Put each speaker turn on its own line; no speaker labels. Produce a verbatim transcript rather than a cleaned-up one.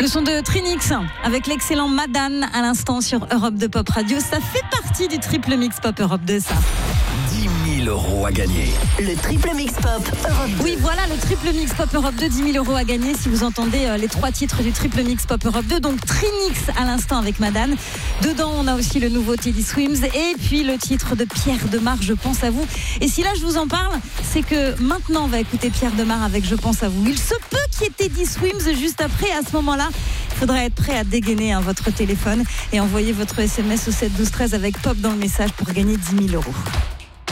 Le son de Trinix avec l'excellent Madane à l'instant sur Europe deux Pop Radio. Ça fait partie du triple mix Pop Europe deux, ça.
dix mille euros à gagner.
Le triple mix Pop Europe deux.
Oui, voilà le triple mix Pop Europe deux, dix mille euros à gagner si vous entendez euh, les trois titres du triple mix Pop Europe deux. Donc Trinix à l'instant avec Madane. Dedans, on a aussi le nouveau Teddy Swims et puis le titre de Pierre Demar, Je pense à vous. Et si là je vous en parle, c'est que maintenant on va écouter Pierre Demar avec Je pense à vous. Il se peut qu'il y ait Teddy Swims juste après. À ce moment-là, il faudra être prêt à dégainer hein, votre téléphone et envoyer votre S M S au sept douze treize avec Pop dans le message pour gagner dix mille euros.